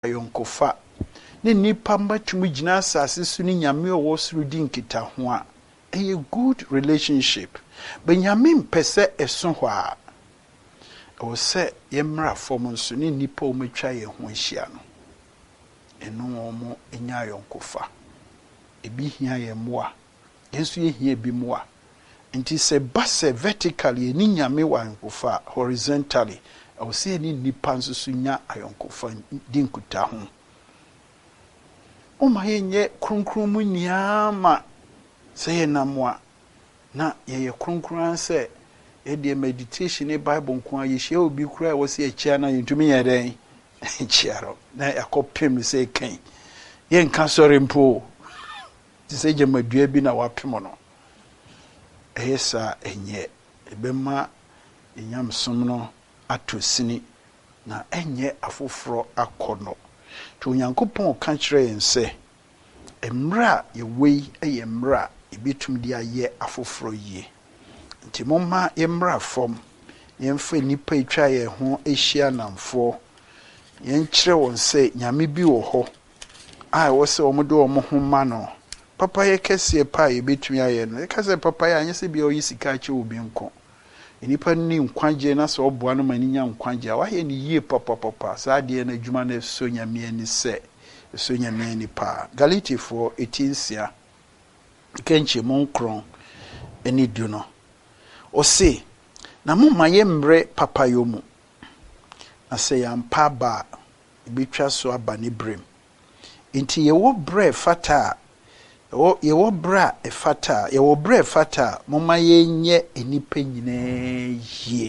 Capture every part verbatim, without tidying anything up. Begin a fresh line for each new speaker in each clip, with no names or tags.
ayonkofa ne nipa mbatumi gyina asase so ne nyame owo soro di nkita ho a a good relationship but nyame mpese eso ho a o se yemra fom nso ne nipa o matwa ye ho ahia no eno omo enya ayonkofa ebi hia ye moa yesu ye hia bi moa nti se base vertically ni nyame wa ayonkofa horizontally o se ni nipa nso so nya ayonkofa di nkuta ho o ma yenye kronkron mu niama se ye namwa na ye ye kronkron anse e de meditation e bible nko a ye hia obi kura wo se achia na yentumi ye den chiaro na yakopem se kan ye nka sori mpo ti se je madua bi na wapem no ehesa enye ebema enyam som no atosini na enye afoforo akono to Onyankopɔn ka kyerɛ ense emra ye wei eye emra ebitum dia ye afoforo yie nti momma yemra fom yemfa nipa etwa ye ho ehia namfo yenkyerɛ won se nyame bi wo ho a wo se omo de omo ho ma no papa ye kese pa ye betumi aye no ye kase papa ye anye se bi o yisika che obi nko enipa ni nkwaje na se oboa no mani nya nkwaje a wa ye ni yie papa papa sa de na adwuma na so nyame ani se so nyame ani pa Galatifo eighteen sia kenche monkron eni du no o se na mumma ye mbre papa yo mu na se yampa ba ebetwa so aba ne brem enti ye wo bre fata o ye wo bra e fata ye wo bre fata mumma ye nye enipa nyina yie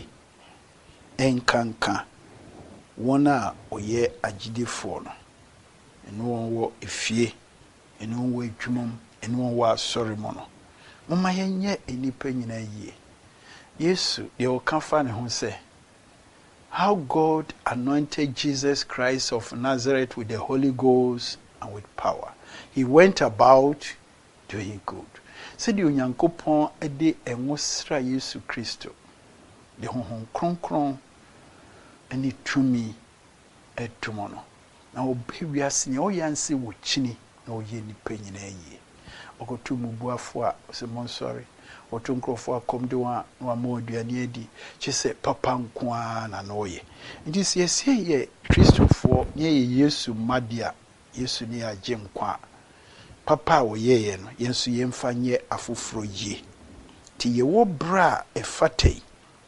enkanka wona oye agidefo no eno wo efie eno wo adwumam eno wo asori mo no mumma ye nye enipa nyina yie Yesu ye o kan fa ne ho se how God anointed Jesus Christ of Nazareth with the Holy Ghost and with power. He went about doing good. Said you Onyankopon ede enwosra Yesu Kristo. De honhom kronkron eni tumi etumono. Na obi wiase ne oyanse wo chini na oye nipa nyina yie. Okotu mubuafo a se mon sorry. Otunkrofo akom de wa wa moduane adi chese papa nko a na noye nti siesie ye Kristofo ye Yesu madia Yesu ni agye nkwa papa wo ye ye no yensu yemfanye afoforo ye ti ye wo bra efatei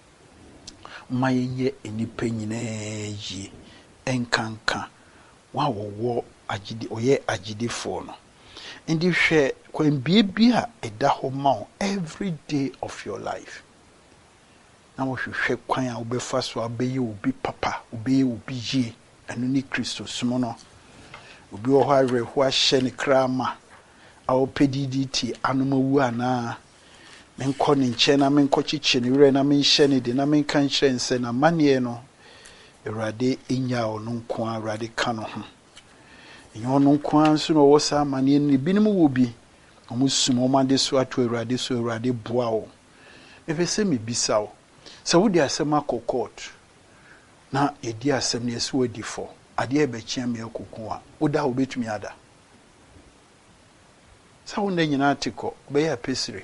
ma ye enipa nyina ye enkanka wa wo wo agide oye agidefo no ndi hwe kwambie bia eda ho ma every day of your life na wo hwe kwan a obefa so abeyi obi papa obeyi obi yie anu ni Kristo sumo no obi wo hare ho ahye ne krama a opediditi anomawu ana menko ne nche na menko chiche ne were na menhye ne de na menka nche nse na manie no Awurade enya ono nko a Awurade ka no ho enyo no nko a nso no wo sa manie ne binim wo bi omusum omade so ato Awurade so Awurade boa wo efese me bisa wo se wo di asem akokot na edi asem ne so adi fo ade e be chia me akokon a wo da wo betumi ada sa wo nyina atiko be ya pesire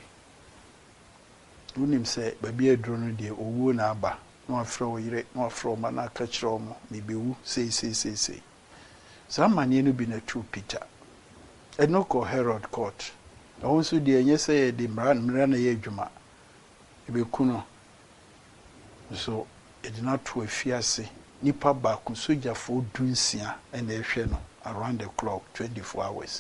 unim se baby edro no de owu na aba no afro wo yire no afro ma na ka kire mo me bewu sei sei sei sei sa manie no bi na tu Peter enoko Herod court also de enye say de mran mran na ye adwuma ebekuno so e did not to afiase nipa ba ku sojafo dunsia na ehwe no around the clock twenty-four hours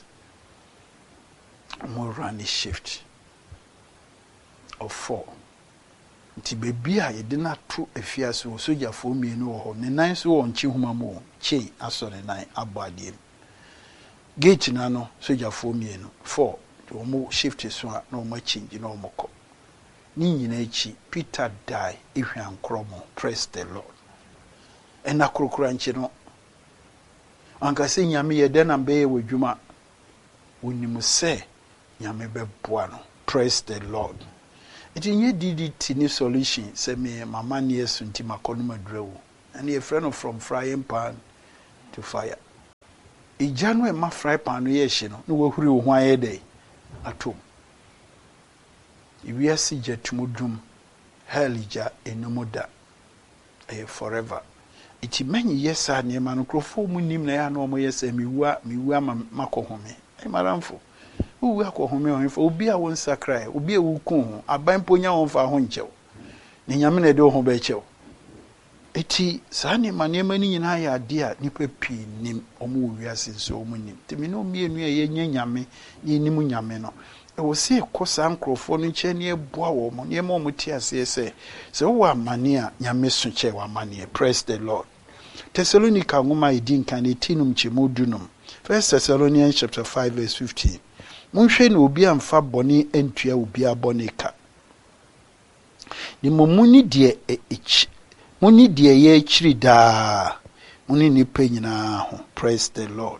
more run the shift of four nti bebi a ye did not to afiase o sojafo mienu wo ho ne nan so won chi homa mo chi aso ne nan abade gate na no sojafo mienu four to mo shift so na mo change na mo ko ni nyina echi Peter die ehwan kromo. Praise the Lord. En akrokura nchi no anka se nyame ye de na be ye wadwuma wonimu se nyame be boa no. Praise the Lord. It in ye D D T ni solution se me mama ne yesu nti makono madrewo and ye friend from frying pan to fire. Ija no ema fry pan no ye hye no no wahuri wo ho aye dey atom. Iwiase jatumudum helija enumoda eh forever. Iti manyi yesa ne ma no krofo mu nim na ya na omo yesa miwua miwua makohome. E maramfo. Uwu akohome ohemfo obi a won sakrai, obi a wukun ho, aban ponya won fa ho nchew. Ne nyame na de ho ba chew. Eti saa ne ma ne ma ni nyina ya ade a nipa pi nim omo wiase so omo nim. Temi no mienu a ye nya nyame, ye nimu nyame no. E wo se kosa nkrofo no nche ne eboa wo mo, ne ma omo ti ase se. Se wo amane a nyame so che wa amane. Praise the Lord. Thessalonica ngoma idin kan etinum chemo dunum. First Thessalonians chapter five verse fifteen. Munhwe na obi amfa bone antua obi abone ka. Ni momuni de echi. Muni de ye chiri da. Muni nipa nyina ho. Praise the Lord.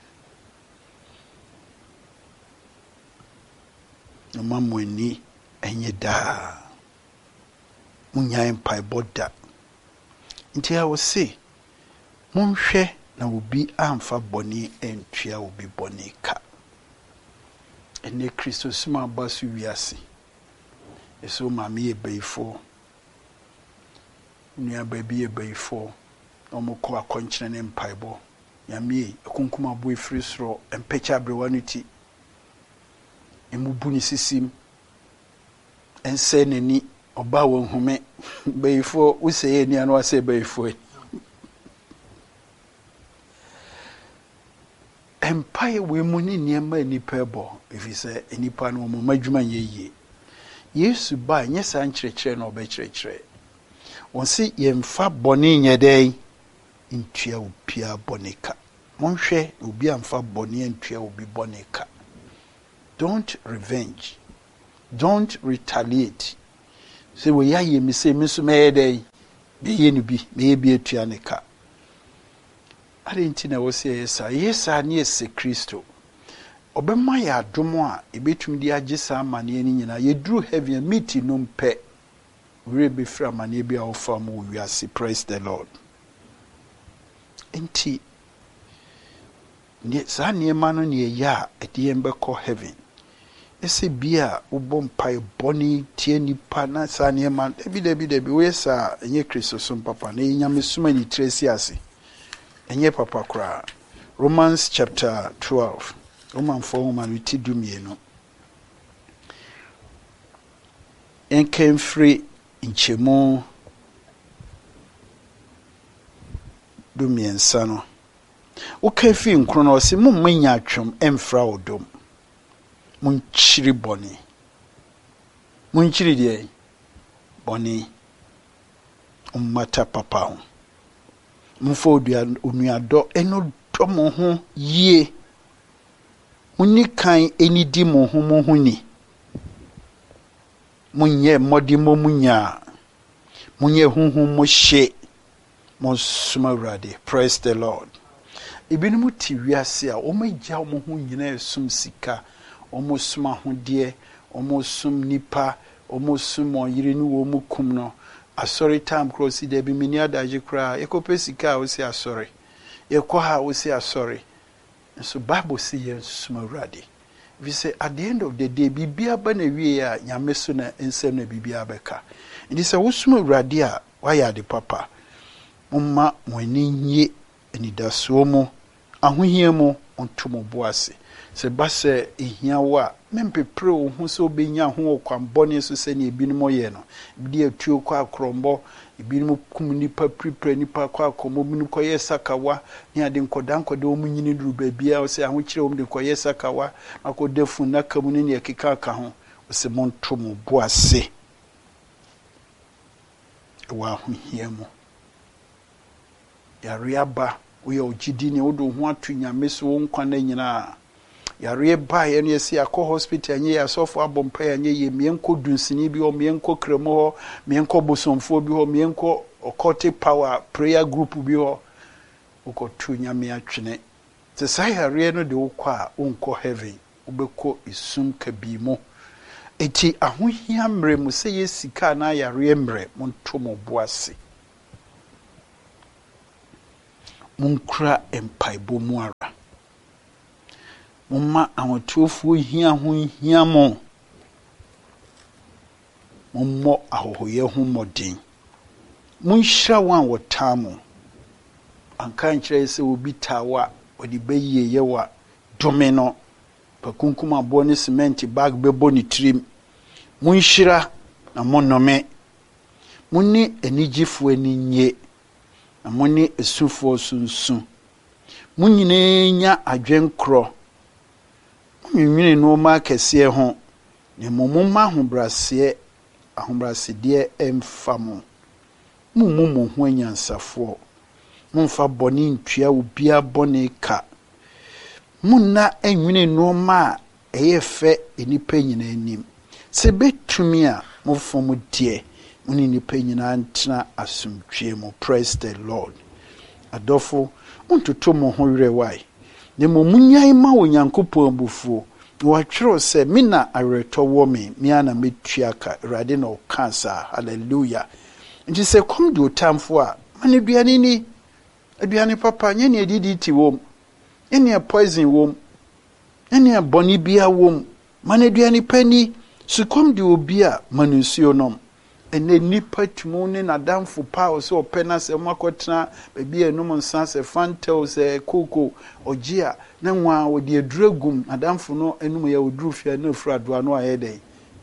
No mamweni enye da. Munya empai boda. Nti I will say munhwe na obi amfa bone antua obi bone ka. Ene Kristo suma basu wiase. Eso mami e beifo. Nua baby e beifo. Omo ko akonkyene ne mpaibo. Nyame akunkuma bo efiri soro empecha brewanuti. Emu buni sisim. Ense neni oba won hume beifo useye ni anu ase beifo. Empire we muni niema nipa ebo if you say nipa no mo madwuma yeye Yesu ba nye sa nkyerɛkyerɛ na ɔbɛkyerɛkyerɛ won si yemfa bɔne nyɛdɛn ntua opia bɔne ka monhwɛ obi amfa bɔne ntua obi bɔne ka. Don't revenge, don't retaliate. Say we ya ye mi say mi so mɛyɛdɛn bɛyɛ no bi mɛyɛ bi atua ne ka. Arentina wose yesa yesa ni ese Kristo obema ya adomo a ebetumi di agesa amane ani nyina yeduru heaven meet no mpe we be fra amane bi a ofa mu wiase. Praise the Lord. Enti ni sa niema no ne ya edie mbekɔ heaven ese bia ubompa boni tie nipa na sa niema ebi debi debi we sa enye Kristo so papa na nyame suma ni tresi ase enye papa kura. Romans chapter twelve. Roman four man witi dumienu. Enken free inchemo dumiensa no. Oka fi nkro no se mum manya atwom emfra odom. Munchiri boni. Munchiri de boni. Ummata papa ho. Mufo onuado eno do mo ho yie. Muni kan eni di mo ho mo ho ni. Munye modi mo munya. Munye hunhu mo hye. Mo suma rade. Praise the Lord. Ibinu ti wiase a o magya mo ho nyina esum sika. O mo suma ho de, o mo sum nipa, o mo sum oyire ni wo mu kum no. Asori time cross de bi mini adaje kra ekope sika o si asori ekọ ha o si asori. So Bible say yes suma radi. We say at the end of the day bibia ba na wie a nyame so na ensem na bibia beka. Ndi say wo suma radi a waya de papa umma mo ani nye ani daso mo ahohia mo ontomo boase. Se ba se ehia wa mempepre wo hu so benya ho kwambone so se ne ebinu mo ye no bidi atuo kwa akrombo ebinu kum nipa prepare nipa kwa akomo binu ko ye sakawa ne ade nkoda nkoda wo munyini duru ba bia wo se ahokyere wo de ko ye sakawa akodefu na kamu ne ne keka aka ho wo se montomo boase wa ahohia mo yare aba wo ye ogidi ne wo do ho atu nyame so wo nkwa na nyina yare ba ye no yesi akọ hospital nye asofo abompa ya nye ye mienko dunsini bi o mienko kremo ho mienko bosomfo bi ho mienko okote power prayer group bi ho ukotu nyame atwene se sai yare no de ukwa unko heaven ubeko isum kabimo eti ahohia mre mu se yesika na yare mre monto mo boase munkra empaibo mu ara Mumma ahotuofuo hia ho hia mo. Mummo ahohoye ho modin. Munhyira wan wotamo. Anka nkyerɛ sɛ obi tawa odi bɛyie yewa domino pakunkuma bo ne cement bag bɛbɔ ne trim. Munhyira na monome. Munni enigifo aninye na munni esufo sunsun. Munyine nya adwenkro. Munwinwine no ma kɛseɛ ho. Ne mumuma ahobrɛseɛ ahobrɛsedeɛ emfamo. Mumumu ho anyansafo. Mumfa bɔne ntua obia bɔne ka. Munna enwine no ma ɛyɛ fɛ enipa nyina anim. Se betumi a mofom die muni nipa nyina ntena asomdwe mo. Praise the Lord. Adofo untoto mo ho werɛwai. Ne mo munyai ma Onyankopɔn bufuo. Watwero se mina areto wo me me ana metua ka Awurade na okansa. Hallelujah. Nti se kom do tamfo a mane duane ni aduane papa nye ne adidi ti wom. Nye poison wom. Nye boni bia wom. Mane duane pani sukom de obi a manusuo nom. Ene nipa tumu ne nadamfo pa o se opena se makotena baabi enum nsa se fantel se koko ogia na nwa wodi aduragum nadamfo no enum ya oduru fia na fura do ano ayedai.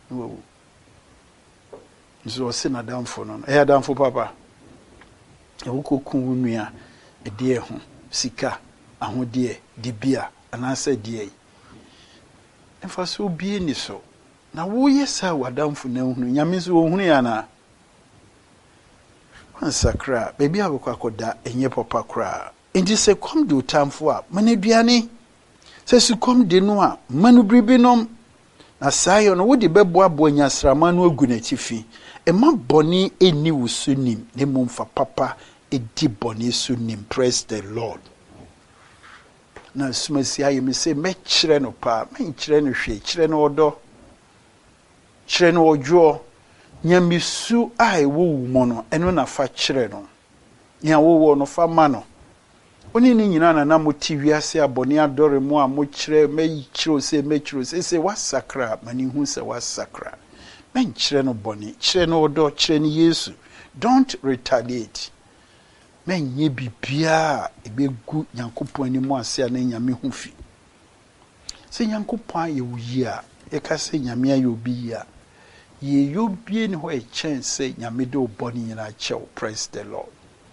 Nso se nadamfo no e adamfo papa e wokokun wunua e de ho sika ahode dibia anase de emfa so bie ni so na wo yesa wadamfo na hunu nyame so wo hunu ya na ansakra baby abekwa koda enye papa kra enti se kom do tamfo a maneduane se su kom de no a manu bribinom na sayo no wo de bebo abo nyasrama no agu na tifi e ma boni eni wusunim ne momfa papa edi boni sunim. Praise the Lord. Na sumasi aye me se me kyerɛ no pa me kyerɛ no hwe kyerɛ no odo kyerɛ no odwo nyamisu a ewo wu mo no eno na fa kyerɛ no nya wo wo no fa ma no oni ni nyina na na moti wiase abone adore mo a mo kyerɛ me kyerɛ se me kyerɛ se se wasakra mani hu se wasakra me kyerɛ no bone kyerɛ no odo kyerɛ ni Yesu. Don't retaliate. Men ye bibia ebegu Nyankopɔn ani mu ase na nyame hu fi. Se Nyankopɔn ye wuyi a ye ka se nyame aye obi ya. Ye yobie ni ho e chance nyame de oboni nyina chew. Praise the Lord.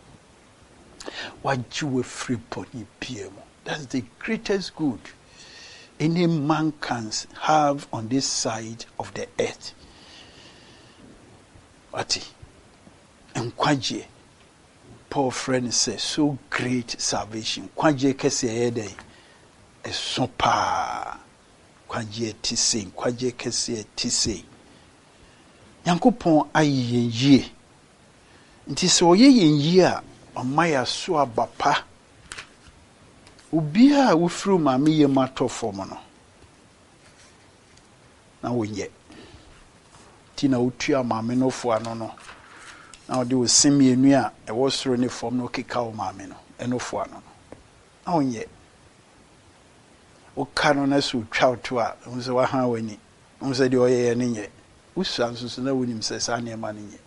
What you were free pony P M. That's the greatest good any man can have on this side of the earth. Ati enkwaje Paul friend says so great salvation. Kwaje kese yede e sopa. Kwaje tise, kwaje kese tise. Nyankopɔn ayi yenye. Nti se oye yenye a omaya so abapa. Obi a wofru maame ye mato fom no. Na wonye. Ti na otua maame no fo ano no. Na odi osimi enu a e wo soro ne fom no keka o maame no eno fo ano no. Na wonye. O kano na so twa to a unse wa han wani. Unse de oye ye ne nye. Usa nso na wonim se sa ne ma ne nye.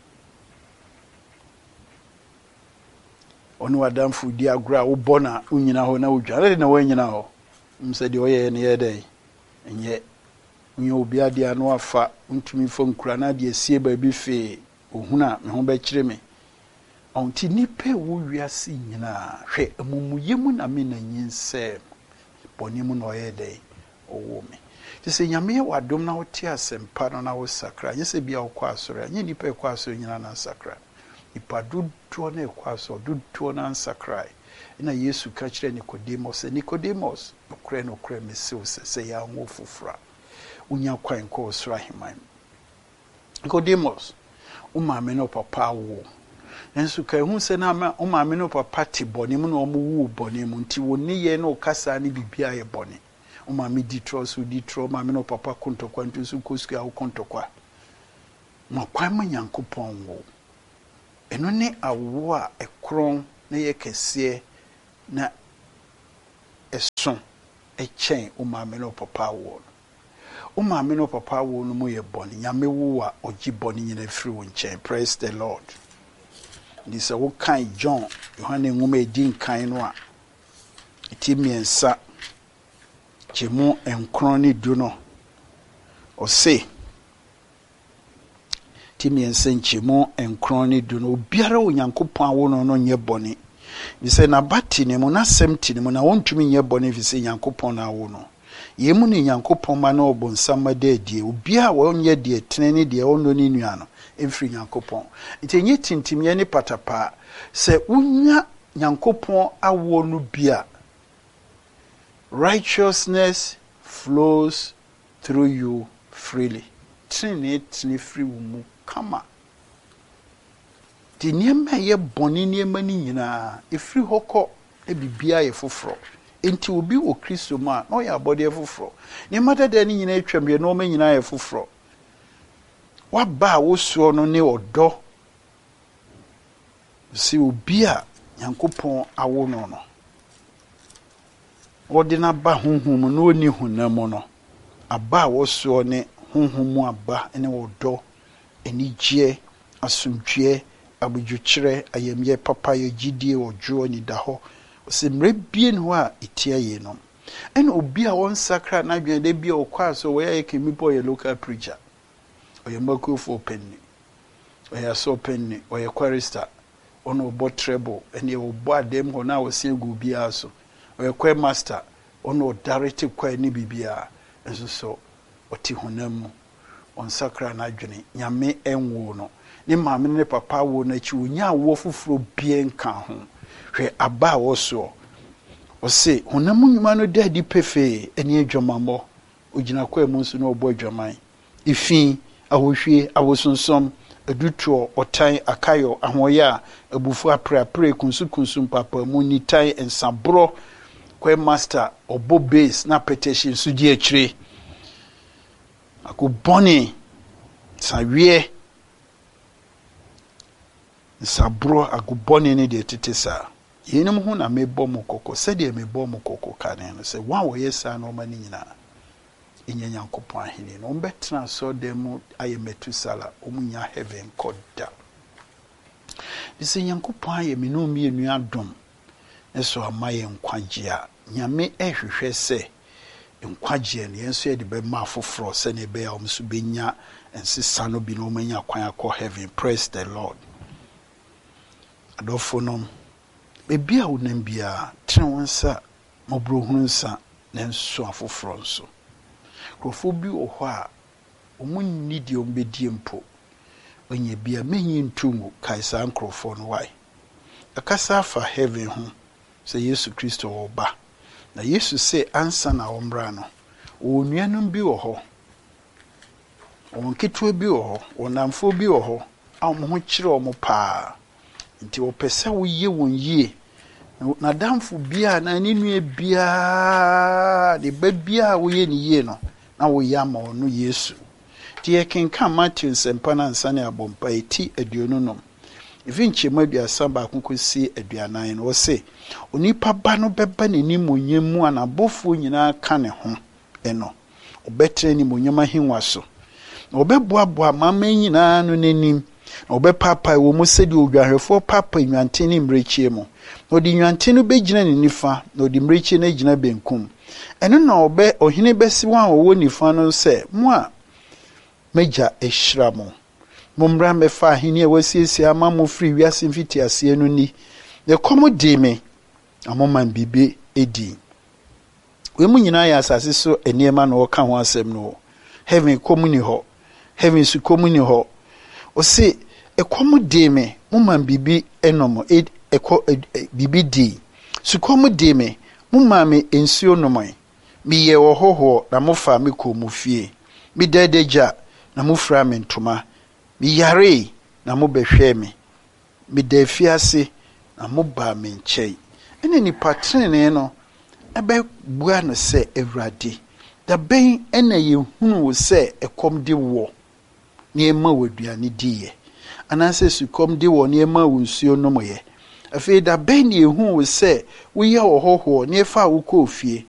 Onu adamfo di agora wo bona unyina ho na wodwa na wanyina ho. Unse de oye ye ne ye dai. Enye unye obi ade ano afa untumi fo nkura na de asie ba bi fe ohuna me ho ba kire me onti nipa wo wiase nyina hwe amumuye mu na me na nyinse boni mu no oyede owo me ti se nyame wadom na wote asempa no na wo sakra nyese bia wo kwa asore nye nipa kwa asore nyina na sakra nipa dudu na kwa asore dudu na sakra na Yesu ka kire Nicodemus Nicodemus okre no okre me se se ya nwo fufura unya kwan ko osra himan Nicodemus umame no papa wo ensu ka hu se na ma umame no papa ti boni mu no mu wu boni mu nti woni ye no kasa ni bibia ye boni umame di tro so di tro mame no papa kontokwa ntu su kosu a kontokwa ma kwan ma Nyankopɔn wo eno ne awo a ekron na ye kese na eson ɛkyɛn o maame no papa wo o maame no papa wo no mo yɛ bɔne nyame wo a ɔgye bɔne nyina firi wo nkyɛn. Praise the Lord. This wo kan John Yohane nwoma edi nkan no a eti miensa chemu enkron ne du no o se ti miensa chemu enkron ne du no obiara onyankopɔn awo no no nye bɔne bi se na bati ne mu na semti ne mu na wontumi nye bɔne fi se nyankopɔn na awo no yemu ne nyankopɔn ma na obonsam ma da die obiara wo nye die tene ne die ono ne nua no emfiri nyankopɔn nti nye tintim ye ne patapa se unya nyankopɔn awo no bia righteousness flows through you freely. Trini tini free wumu kama. Di niema ye boni niema ni nyina efiri hoko e bibia ye foforo. Enti obi wo Kristo ma no ya body ye foforo. Niema dede ni nyina atwam ye no ma nyina ye foforo. Wa ba wo so no ne odo. Si obi a Nyankopɔn awo no no. Odina ba honhom no ni honam no. Aba wo so ne honhom aba ene odo enigye asomdwe abudwukyere ayemye papa ye gidie odwo ni da ho se mrebie no a etia ye no ene obi a won sakra na dwen de bia okwa so we ye kemi boy ye local preacher oye makofo penni oye so penni oye chorister ono obo treble ene obo adem ho na wo se gu bia so oye choir master ono direct choir ni bibia enso so oti honam on sakra na dwen nyame enwo no ni maame ne papa wo na chi onya wo foforo bie nka ho hwe aba wo so o se honam nyuma no dadi pefe eni adwamambo ogina kwa mu nso no obo adwaman ifin ahohwie awosonsom adutuo otan akayo ahoya abufu aprapre kunsu kunsu papa mu ni tai ensabro kwa master obo base na petition su di akire akuboni sawie sabro aguboni ni de tetesa yenim hu na mebɔ mo kokko sɛde mebɔ mo kokko kane no sɛ wa wo yesa no mani nyina enye Nyankopɔn ahene no mbɛtena so dem ayemetu sala omunya heaven koda dise Nyankopɔn ayemi no mienu adom eso amaye nkwagye a nyame ehwehwɛ sɛ nkwagye ne yenso ye de be ma foforo sɛ ne be ya omso benya ensisa no bi no manya kwan akɔ heaven. Praise the Lord. Adofo no bebia wonam bia tene wonsa mobrohunu nsa na nso afoforo nso krofo bi wo hɔ a omunni di ombedie mpo onye bia menyi ntumu kaisa nkrofo no wai akasa fa heaven ho sɛ Yesu Kristo wo ba na Yesu se ansa na ombra no onuanum bi wo hɔ onketo bi wo hɔ onamfo bi wo hɔ a mo ho kyerɛ o mo paa nti wo pese wo ye won yie na damfo bia na ni nua bia de ba bia wo ye ni yie no na wo ya ma ono Yesu ti ye kenka Matthew sempa na nsane abompa eti aduonu nom even chema aduasa ba kokosi aduanan no wo se onipa ba no beba nani monyam mu anabofo nyina ka ne ho eno obetre ni monyam ahenwa so na obeboaboa mama nyina no nanim obe papa wo mo sedi odwahwefo papa nwanten ni mrechie mu odi nwanten no begina ni nifa na odi mrechie na gina benkum eno na obe ohene besi wan wo nifa no se mo a meja ehira mo momra mefa ahene wasiesie ama mo free wiase mfiti ase no ni ye komo di me amoman bibe edi we mu nyina ya asase so eniema na woka ho asem no heaven komuni ho heaven su komuni ho o se ekomu de me mumman bibi enomo eko bibi di su komu de me mumma me ensuo nomoy mi ye wo hoho na mofa me ko mu fie mi dedeja na mofra me ntoma mi yare na mo behwe me mi da fiase na mo ba me nkyei ene ni patrene no ebe bua no se Ewrade da ben ena ye hunu wo se ekom de wo niema waduane diye anase sukom de wo niema wonsuo no moye afi da ben ye hu wo se wo ye ohoho ne fa wo ko ofie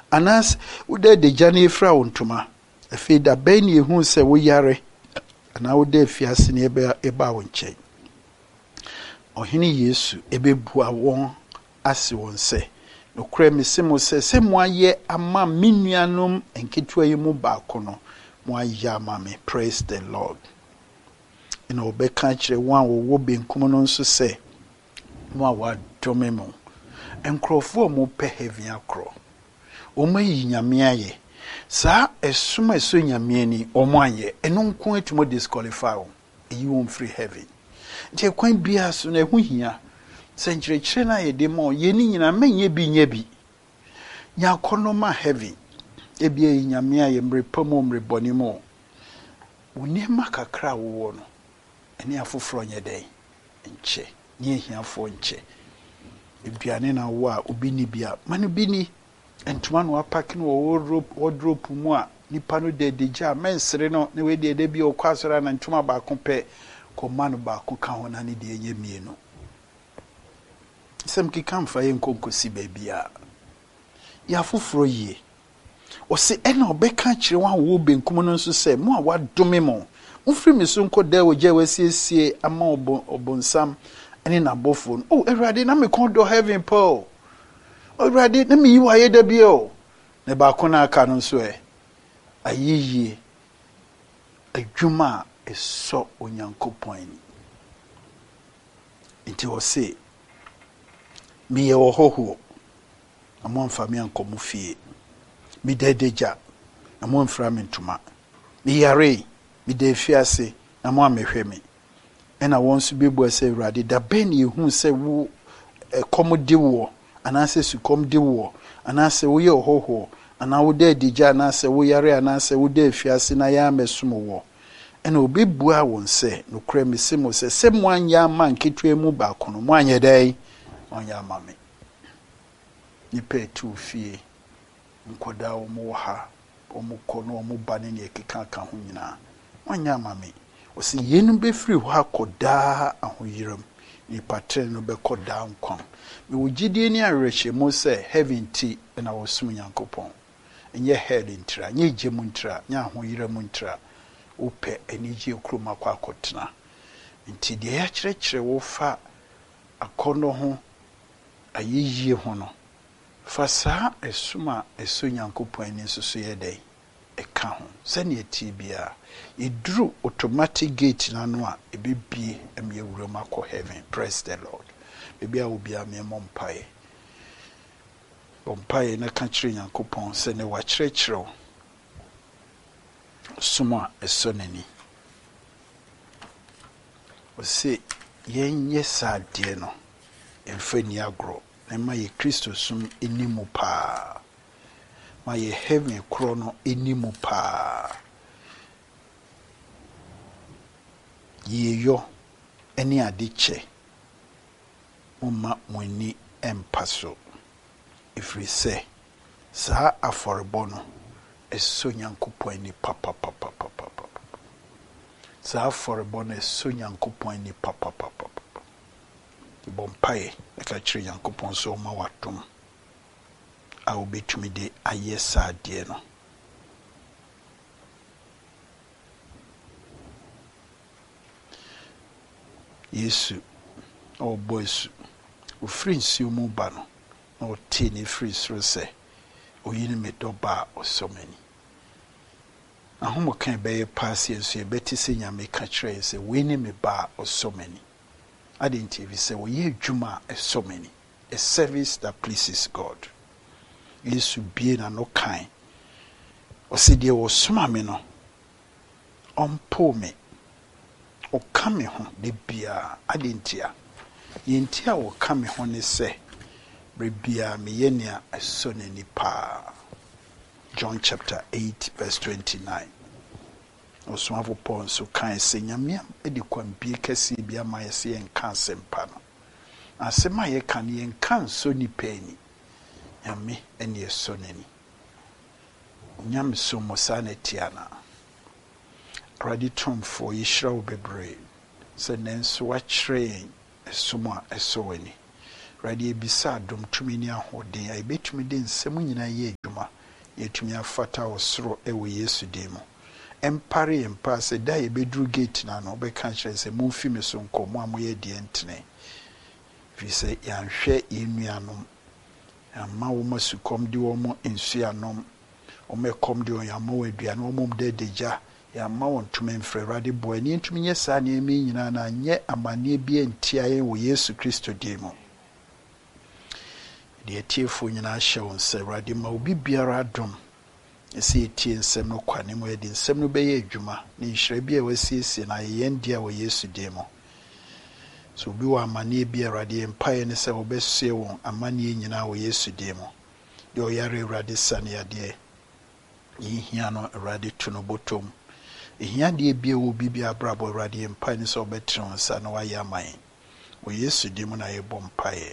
Anas ude de jane efra wontoma. Afi da ben ye hu se wo yare. Ana ude fiase ne ebe eba wo nkyɛn. Ɔhene Yesu ebebua wɔn ase wɔn se. Nokura me se mo se se mo aye ama me nuanom enketewa yi mu baako no. Mo aye ama me. Praise the Lord. Ina obeka kyerɛ wɔn a wɔwɔ benkum no nso se mo a wadome mo. Enkrofo mo pɛ heaven akro. Omo yi nyame aye. Sa esuma eso nyame ni omo aye. Eno nko etumo disqualify wo. Eyi won free heaven. Nti kwan bia so na ehu hia. Se nkyerɛkyerɛ na ye de mo ye ni nyina menye bi nya bi. Nya konoma heaven. Ebia yi nyame aye mre pamo mre boni mo. Unema kakra wo no. Ene afoforo nye den. Nche. Nye hiafo nche. Ebiane na wo a obi ni bia. Manu bi ni entuma no apaki no wardrobe mu a nipa no de deja mensere no ne we de de bi okwasora na ntuma ba ko pe ko manu ba ko ka ho na ne de enye mienu. Sem ki kan fa ye nkonkosi ba bia. Ya foforo yie. O se ena obeka kire wa wo benkum no nso se mo a wadome mo. Mfiri me so nko da wo gya wasiesie ama obonsam ene na bofo. Oh Erade na me kon do heaven Paul. Already, let me you aye debio. Ne ba kona aka no so e. Ayeye. Adwuma eso onyankopon ni. Nti wo se me ye wo hoho. Amo mfa me ankomu fie. Me dedeja. Amo mfra me ntuma. Me yare. Me de fiase. Amo amehwe me. Ena won so bebu ase Awurade da ben ye hu se wo komodi wo. Anase sukom de wo anase wo ye hoho ana wo de digya anase wo yare anase wo de fiase na ya mesom wo ena obi bua won se no kra me se mo se se mo anya ma nketwe mu ba kono mo anya dai onya ma me ni pe tu fie nkoda wo mo ha o mo kono o mo bane ne ekeka ka ho nyina onya ma me o se yenu be free ho akoda ahoyiram ni patre no be koda nkwan me wugidie ni awerehye mo se heaven ti na wo sum Nyankopon enye hell ntra nye gemu ntra nya ahoyira mu ntra ope enije okroma kwa akotena nti de ya kyerɛkyerɛ wo fa akono ho ayiyie ho no fa saa esuma eso Nyankopon ni soso ye dai eka ho se ne eti bia iduru automatic gate na no a ebibie em ye wura makɔ heaven. Praise the Lord. Ebi a obi a me mompae mompae na ka kyerɛ Nyankopɔn sɛ ne wa kyerɛkyerɛ suma eso nani o se yenye saade no emfa ni agro na ma ye Kristo sum enimu pa ma ye heaven kro no enimu pa ye yo eni adiche Uma mwini empaso ifri se sa aforebo no eso Nyankopon ni papa papa papa papa sa aforebo no eso Nyankopon ni papa papa papa bompae eka kyerɛ Nyankopon so ma watom a obetumi de ayɛ saade no Yesu o boys o free nsuo mu ba no na o te ne free soro sɛ oyini me doba o so many ahomo kan be pass nsuo beti sɛ nyame ka kyerɛ sɛ we ni me ba o so many adenti vi sɛ wo ye adwuma e so many a service that pleases God. Yesu bie na no kan o se de wo soma me no ompo me o ka me ho de bia adentia yentia o ka me ho ne se bre bia me ye nea eso nani pa. John chapter eight verse twenty-nine. Oswafo Paul so kan se nyame edi kwambie kase bia ma ye se enka sempa no asema ye kan ye enka so ni pani nyame ene eso nani nyame so mosana tiana ready tom for yishra obebre se nenso wa kyerɛ esoma eso wani ready ebisa dom tumi ni ahoden ai betumi de nsɛm nyina ye adwuma yɛtumi afata wɔ soro ɛwɔ Yesu din mu. Empare empa sɛ da yɛbɛduru gate na no ɔbɛka kyerɛ sɛ momfi me so nkɔ mo a moyɛ deɛ ntene. Firi sɛ yɛanhwɛ yɛnnuanom amma wo ma sukom di wo mo nsuanom o me kom di o yamma wo aduane wo mom de degya yamma wo ntumi mfrɛ Awurade boa ni ntumi nyɛ saa ne emi nyina na nyɛ amane bia ntiaye wo Yesu Kristo din mu. De atiefo nyina hyɛ wo nsa Awurade ma obi biara adom ɛsɛ etie nsɛm no kwane mu ɛde nsɛm no bɛyɛ adwuma ne nhyira bi a wasiesie na yɛn dia wo Yesu din mu. So bi wa amane bi Awurade empae ne sɛ obɛsue wɔn amane nyina wo Yesu din mu. De oyare Awurade sane ade yihia no Awurade tu no botom. Ehia de bi wo bibi abrabo Awurade empae ne sɛ obɛtre wɔn sa na wayɛ aman. Wo Yesu din mu na yɛbɔ mpae.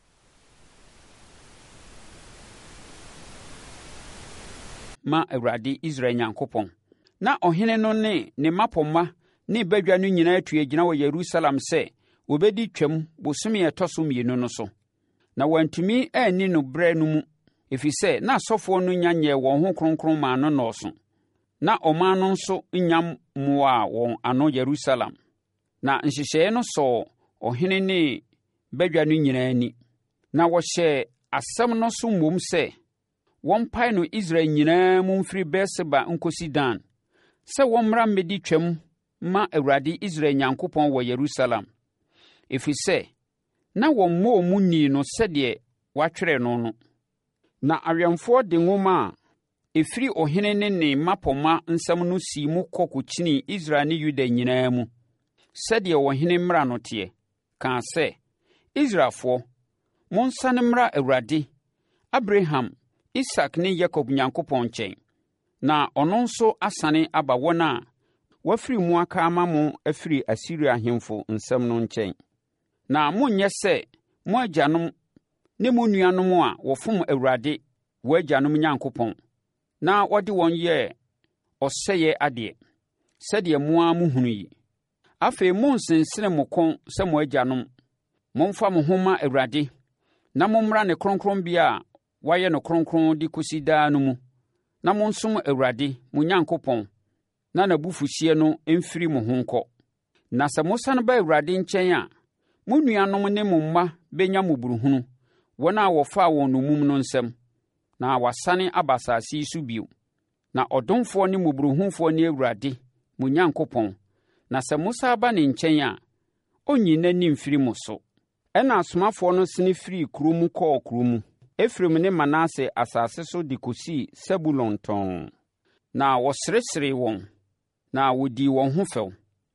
Ma Awurade Israel Nyankopɔn. Na ɔhene no ne ne mapɔma ne badwa no nyinaa tu gyina wɔ Yerusalem sɛ wobɛdi twam bosome ɛtɔ so mmienu no so. Na wantumi anni no brɛ no mu, ɛfiri sɛ na asɔfoɔ no nya nyɛ wɔn ho kronkron maa no nɔɔso. Na ɔman no nso nya mmoa wɔn ano Yerusalem. Na nhyehyɛeɛ no sɔɔ ɔhene ne badwa no nyinaa ani. Na wɔhyɛ asɛm no so mmom sɛ wɔmpae no Israel nyinaa mu mfiri Beer-Seba nkɔsi Dan, sɛ wɔmmra mmɛdi twam ma Awurade Israel Nyankopɔn wɔ Yerusalem. Ɛfiri sɛ, na wɔn mmɔɔ mu nnii no sɛdeɛ wɔatwerɛ no no. Na awɛmfoɔ de nwoma a ɛfiri ɔhene ne ne mmapɔma nsɛm no sii mu kɔ kɔkyinii Israel ne Yuda nyinaa mu, sɛdeɛ ɔhene mmara no teɛ, kaa sɛ, Israelfoɔ, monsane mmra Awurade, Abraham, Isak ne Yakob Nyankopɔn nkyɛn, na ɔno nso asane aba wɔn a wafiri mu aka ama mo afiri Asiria ahemfo nsɛm no nkyɛn. Na monyɛ sɛ mo agyanom ne mo nuanom a wɔfom Awurade wɔ agyanom Nyankopɔn, na wɔde wɔn yɛ ɔsɛeɛ adeɛ, sɛdeɛ mo ara mohunu yi. Afei, monsensene mo kɔn sɛ mo agyanom. Momfa mo ho ma Awurade, na mommra ne kronkronbea a wayɛ no kronkron de kɔsi daa no mu, na monsom Awurade, mo Nyankopɔn, na n'abufuhyeɛ no mfiri mo ho nkɔ. Na sɛ mosane ba Awurade nkyɛn a, mo nuanom ne mo mma bɛnya mmɔborɔhunu, wɔn a wɔfaa wɔn nomum no nsɛm, na wasane aba asase yi so bio. Na ɔdomfoɔ ne mmɔborɔhufoɔ ne Awurade, mo Nyankopɔn, na sɛ mosa aba ne nkyɛn a, ɔnyi n'ani mfiri mo so. Ɛna asomafoɔ no sene firi kuro mu kɔɔ kuro mu, Efraim ne Manase asase so de kɔsii Sebulon tɔn. Na wɔseresere wɔn, na wɔdii wɔn ho fɛw.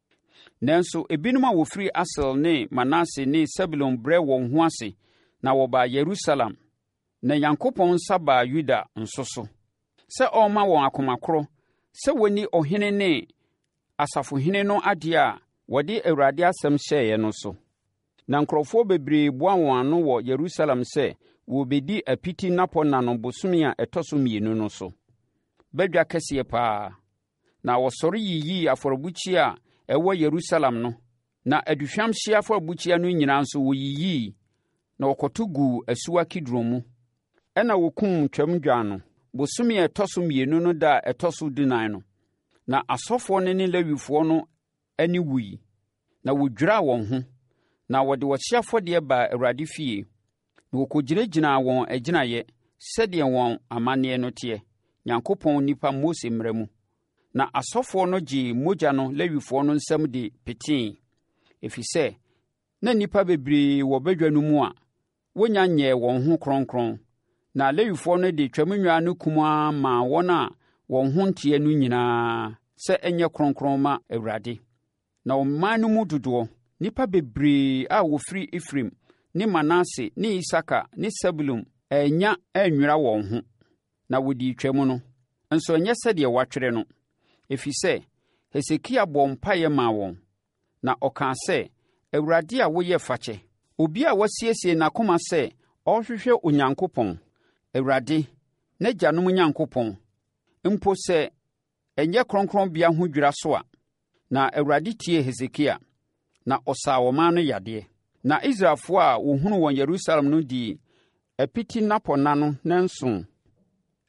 Nanso, ebinom a wɔfiri Asel ne Manase ne Sebulon brɛ wɔn ho ase, na wɔbaa Yerusalem, na Nyankopɔn nsa baa Yuda nso so, sɛ ɔrema wɔn akomakoro, sɛ wɔnni ɔhene ne asafohene no adeɛ a wɔde Awurade asɛm hyɛeɛ no so. Na nkurɔfoɔ bebree boa wɔn ano wɔ Yerusalem sɛ wɔbɛdi apiti nnapɔnna no bosome a ɛtɔ so mmienu no so. Badwa kɛseɛ paa. Na wɔsɔre yiyii afɔrebukyia a ɛwɔ Yerusalem no, na aduhwamhye afɔrebukyia no nyinaa nso wɔyiyii, na wɔkɔto guu asuwa Kidron mu. Ɛna wɔkum Twam Dwan no, bosome a ɛtɔ so mmienu no da a ɛtɔ so dunan no. Na asɔfoɔ no ne Lewifoɔ no ani wui, na wɔdwiraa wɔn ho, na wɔde wɔhye afɔdeɛ baa Awurade fie. Na wɔkɔgyinagyinaa wɔn agyinaeɛ, sɛdeɛ wɔn amanneɛ no teɛ, Nyankopɔn nipa Mose mmara mu. Na asɔfoɔ no gyee mogya no Lewifoɔ no nsam de petee, ɛfiri sɛ, na nnipa bebree wɔ badwa no mu a wɔnya nyɛɛ wɔn ho kronkron. Na Lewifoɔ no de Twam nnwan no kumaa maa wɔn a wɔn ho nteɛ no nyinaa sɛ ɛnyɛ kronkron ma Awurade. Na ɔman no mu dodoɔ, nnipa bebree a wɔfiri Efraim ne Manase ne Isaka ne Sebulon ɛnya anwira wɔn ho. Na wɔdii Twam no, nso ɛnyɛ sɛdeɛ wɔatwerɛ no, ɛfiri sɛ Hesekia bɔɔ mpaeɛ maa wɔn. Na ɔkaa sɛ, Awurade a woyɛ fakyɛ, obi a wasiesie n'akoma sɛ ɔrehwehwɛ Onyankopɔn, Awurade, n'agyanom Nyankopɔn, mpo sɛ ɛnyɛ kronkronbea ho dwira so a. Na Awurade tie Hesekia, na ɔsaa ɔman no yadeɛ. Na Israelfoɔ a wɔhunu wɔn Yerusalem no dii apiti nnapɔnna no nnanson.